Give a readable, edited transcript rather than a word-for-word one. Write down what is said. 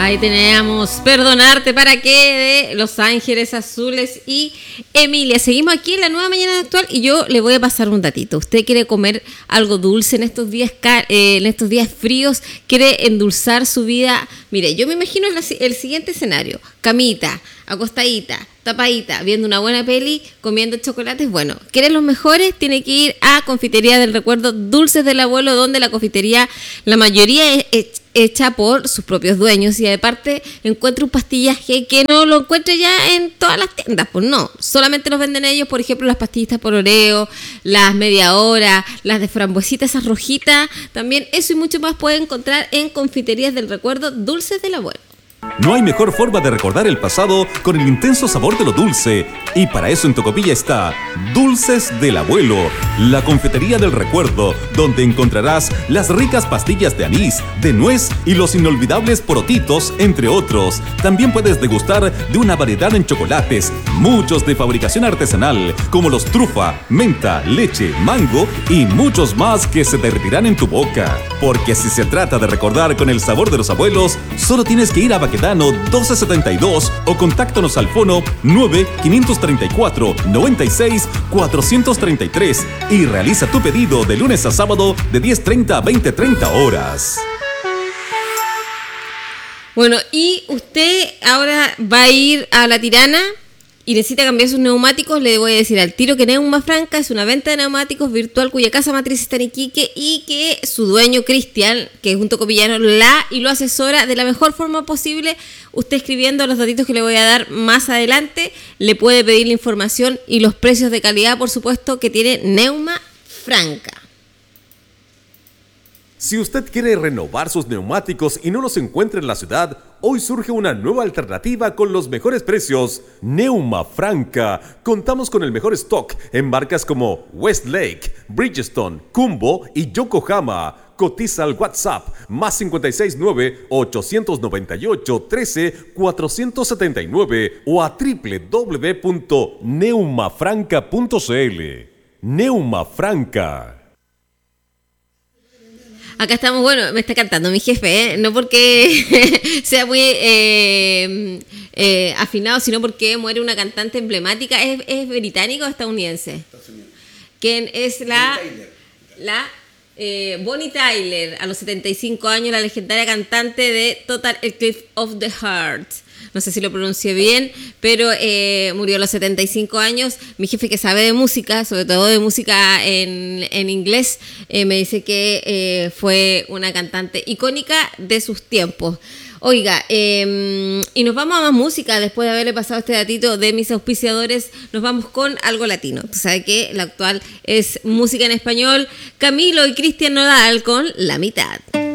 Ahí teníamos Perdonarte para qué de Los Ángeles Azules y Emilia. Seguimos aquí en la Nueva Mañana Actual y yo le voy a pasar un datito. ¿Usted quiere comer algo dulce en estos días fríos? ¿Quiere endulzar su vida? Mire, yo me imagino el siguiente escenario. Camita, acostadita, tapadita, viendo una buena peli, comiendo chocolates. Bueno, ¿quieren los mejores? Tiene que ir a Confitería del Recuerdo, Dulces del Abuelo, donde la confitería, la mayoría es hecha por sus propios dueños y aparte encuentra un pastillaje que no lo encuentra ya en todas las tiendas, pues no, solamente los venden ellos, por ejemplo las pastillitas por Oreo, las media hora, las de frambuesita, esas rojitas, también eso y mucho más puede encontrar en Confiterías del Recuerdo, Dulces del Abuelo. No hay mejor forma de recordar el pasado con el intenso sabor de lo dulce. Y para eso en Tocopilla está Dulces del Abuelo, la confitería del recuerdo, donde encontrarás las ricas pastillas de anís, de nuez y los inolvidables porotitos, entre otros. También puedes degustar de una variedad en chocolates, muchos de fabricación artesanal, como los trufa, menta, leche, mango y muchos más que se derretirán en tu boca. Porque si se trata de recordar con el sabor de los abuelos, solo tienes que ir a Baquedano 1272 o contáctanos al fono 9-534-96-433 y realiza tu pedido de lunes a sábado de 10:30 a 20:30 horas. Bueno, y usted ahora va a ir a La Tirana y necesita cambiar sus neumáticos. Le voy a decir al tiro que Neuma Franca es una venta de neumáticos virtual cuya casa matriz está en Iquique y que su dueño Cristian, que es un tocopillano, lo asesora de la mejor forma posible. Usted escribiendo los datitos que le voy a dar más adelante, le puede pedir la información y los precios de calidad, por supuesto, que tiene Neuma Franca. Si usted quiere renovar sus neumáticos y no los encuentra en la ciudad, hoy surge una nueva alternativa con los mejores precios. Neuma Franca. Contamos con el mejor stock en marcas como Westlake, Bridgestone, Kumbo y Yokohama. Cotiza al WhatsApp más 569-898-13-479 o a www.neumafranca.cl. Neuma Franca. Acá estamos, bueno, me está cantando mi jefe, no porque sea muy afinado, sino porque muere una cantante emblemática. ¿Es británica o estadounidense? ¿Quién es Bonnie Tyler, a los 75 años, la legendaria cantante de Total Eclipse of the Heart? No sé si lo pronuncié bien, pero murió a los 75 años. Mi jefe, que sabe de música, sobre todo de música en inglés, me dice que fue una cantante icónica de sus tiempos. Oiga, y nos vamos a más música. Después de haberle pasado este datito de mis auspiciadores, nos vamos con algo latino. Tú sabes que la actual es música en español. Camilo y Cristian Nodal con La Mitad.